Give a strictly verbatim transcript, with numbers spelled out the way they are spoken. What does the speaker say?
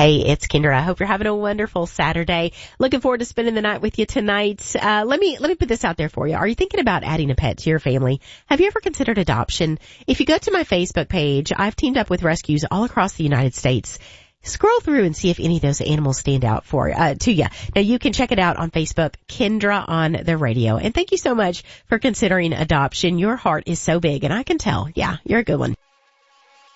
Hey, it's Kendra. I hope you're having a wonderful Saturday. Looking forward to spending the night with you tonight. Uh, let me, let me put this out there for you. Are you thinking about adding a pet to your family? Have you ever considered adoption? If you go to my Facebook page, I've teamed up with rescues all across the United States. Scroll through and see if any of those animals stand out for uh, to you. Now you can check it out on Facebook, Kendra on the Radio. And thank you so much for considering adoption. Your heart is so big, and I can tell. Yeah, you're a good one.